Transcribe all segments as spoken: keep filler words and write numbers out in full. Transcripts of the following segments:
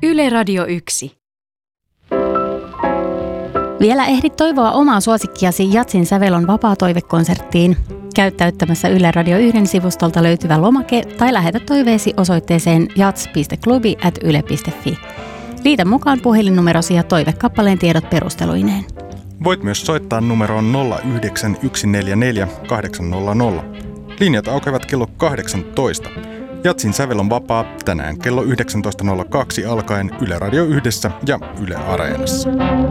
Yle Radio yksi. Vielä ehdit toivoa omaa suosikkiasi Jatsin sävelon vapaa-toivekonserttiin. Käy täyttämässä Yle Radio yhden sivustolta löytyvä lomake tai lähetä toiveesi osoitteeseen jats piste klubi ät yle piste fi. Liitä mukaan puhelinnumerosi ja toivekappaleen tiedot perusteluineen. Voit myös soittaa numeroon nolla yhdeksän yksi neljä neljä kahdeksan nolla nolla. Linjat aukeavat kello kahdeksantoista. Jatsin sävel on vapaa tänään kello yhdeksäntoista nolla kaksi alkaen Yle Radio yhdessä ja Yle Areenassa.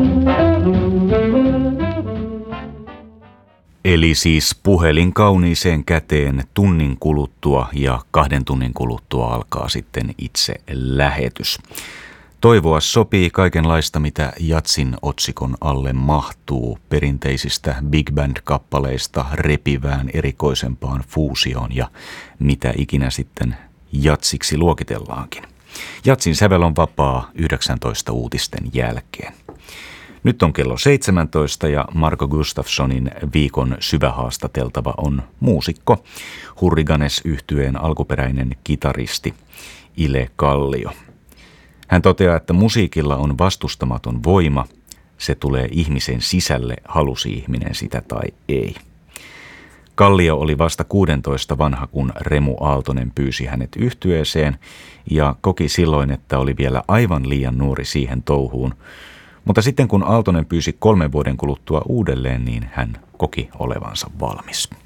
Eli siis puhelin kauniiseen käteen tunnin kuluttua ja kahden tunnin kuluttua alkaa sitten itse lähetys. Toivoa sopii kaikenlaista, mitä Jatsin otsikon alle mahtuu, perinteisistä big band-kappaleista repivään erikoisempaan fuusioon ja mitä ikinä sitten jatsiksi luokitellaankin. Jatsin sävel on vapaa yhdeksäntoista uutisten jälkeen. Nyt on kello seitsemäntoista ja Marco Gustafssonin viikon syvähaastateltava on muusikko, Hurriganes-yhtyeen alkuperäinen kitaristi Ile Kallio. Hän toteaa, että musiikilla on vastustamaton voima, se tulee ihmisen sisälle, halusi ihminen sitä tai ei. Kallio oli vasta kuusitoista vanha, kun Remu Aaltonen pyysi hänet yhtyeeseen ja koki silloin, että oli vielä aivan liian nuori siihen touhuun. Mutta sitten kun Aaltonen pyysi kolmen vuoden kuluttua uudelleen, niin hän koki olevansa valmis.